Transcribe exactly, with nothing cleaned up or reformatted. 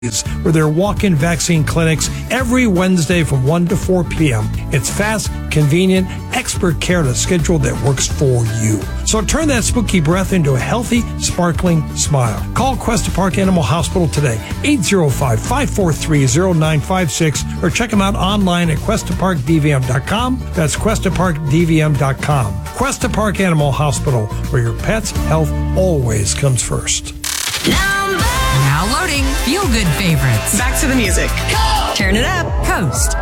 for their walk-in vaccine clinics every Wednesday from one to four p.m. It's fast, convenient, expert care to schedule that works for you. So turn that spooky breath into a healthy, sparkling smile. Call Questa Park Animal Hospital today, eight oh five, five four three, oh nine five six, or check them out online at questa park d v m dot com. That's questa park d v m dot com. Questa Park Animal Hospital, where your pet's health always comes first. Now loading Feel Good favorites. Back to the music. Turn it up. Coast.